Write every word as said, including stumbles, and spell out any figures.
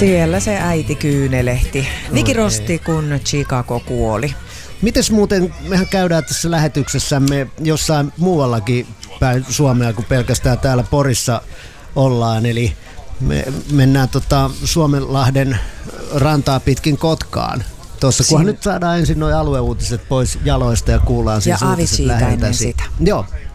Siellä se äiti kyynelehti. Niki Rosti, kun Chicago kuoli. Mites muuten, mehän käydään tässä lähetyksessämme jossain muuallakin päin Suomea kuin pelkästään täällä Porissa ollaan. Eli me mennään tota Suomenlahden rantaa pitkin Kotkaan. Tuossa, kunhan nyt saadaan ensin nuo alueuutiset pois jaloista ja kuullaan siis ja Avi siitä ennen sitä. sitä. Joo.